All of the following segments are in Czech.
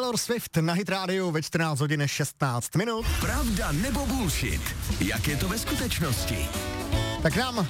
Taylor Swift na Hit Radio ve 14 hodin 16 minut. Pravda nebo bullshit? Jak je to ve skutečnosti? Tak nám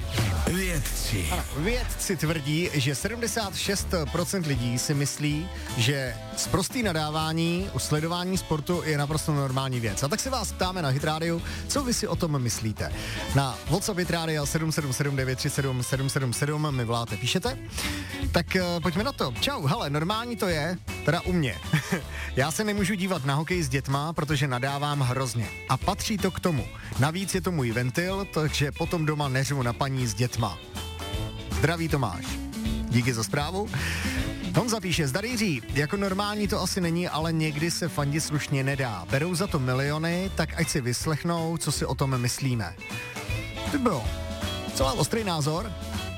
Vědci tvrdí, že 76% lidí si myslí, že sprostý nadávání u sledování sportu je naprosto normální věc. A tak se vás ptáme na Hit Radio, co vy si o tom myslíte. Na WhatsApp Hit Radio 777 937 777 mi voláte, píšete. Tak pojďme na to. Čau, hele, normální to je, teda u mě. Já se nemůžu dívat na hokej s dětma, protože nadávám hrozně. A patří to k tomu. Navíc je to můj ventil, takže potom doma neřvu na paní s dětma. Zdraví Tomáš. Díky za zprávu. Honza píše, zdar Jiří, jako normální to asi není, ale někdy se fandit slušně nedá. Berou za to miliony, tak ať si vyslechnou, co si o tom myslíme. To bylo celá ostrý názor.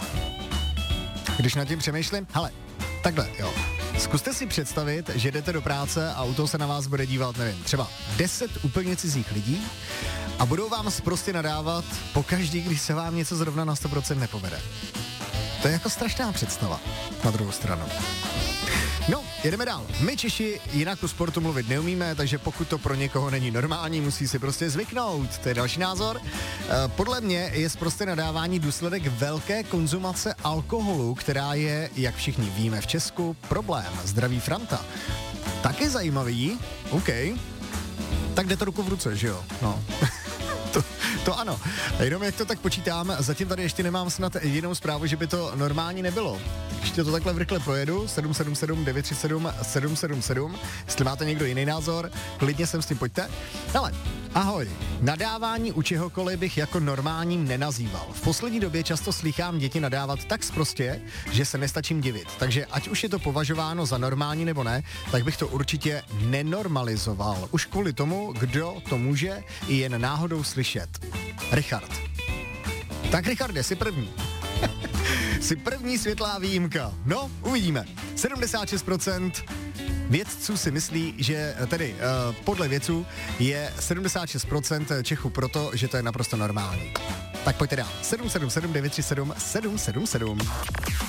Když nad tím přemýšlím, hele, takhle, jo. Zkuste si představit, že jdete do práce a auto se na vás bude dívat, nevím, třeba 10 úplně cizích lidí a budou vám prostě nadávat pokaždý, když se vám něco zrovna na 100% nepovede. To je jako strašná představa, na druhou stranu. No, jedeme dál. My Češi jinak o sportu mluvit neumíme, takže pokud to pro někoho není normální, musí si prostě zvyknout. To je další názor. Podle mě je sprosté nadávání důsledek velké konzumace alkoholu, která je, jak všichni víme v Česku, problém. Zdraví Franta. Taky zajímavý, OK. Tak jde to ruku v ruce, že jo? No. To ano. Jenom jak to tak počítám, zatím tady ještě nemám snad jedinou zprávu, že by to normální nebylo. Ještě to takhle v rychle projedu, 777 937 777. Jestli máte někdo jiný názor, klidně sem s tím pojďte. Hele, ahoj. Nadávání u čehokoliv bych jako normálním nenazýval. V poslední době často slýchám děti nadávat tak sprostě, že se nestačím divit. Takže ať už je to považováno za normální nebo ne, tak bych to určitě nenormalizoval. Už kvůli tomu, kdo to může i jen náhodou slyšet. Richard. Tak Richarde, jsi první. Jsi první světlá výjimka. No, uvidíme. 76% vědců si myslí, že tedy podle vědců je 76% Čechů proto, že to je naprosto normální. Tak pojďte dál. 777 937 777.